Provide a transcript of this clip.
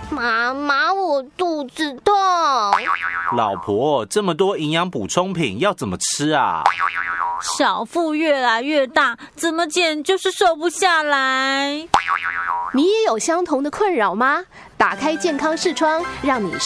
妈妈，我肚子痛。 老婆，这么多营养补充品要怎么吃啊？ 小腹越来越大，怎么减就是瘦不下来。 你也有相同的困扰吗？打开健康视窗，让你